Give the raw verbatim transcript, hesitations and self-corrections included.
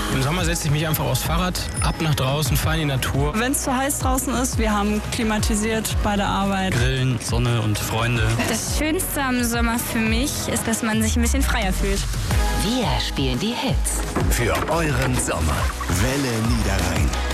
Im Sommer setze ich mich einfach aufs Fahrrad, ab nach draußen, fahre in die Natur. Wenn es zu heiß draußen ist, wir haben klimatisiert bei der Arbeit. Grillen, Sonne und Freunde. Das Schönste am Sommer für mich ist, dass man sich ein bisschen freier fühlt. Wir spielen die Hits. Für euren Sommer. Welle Niederrhein.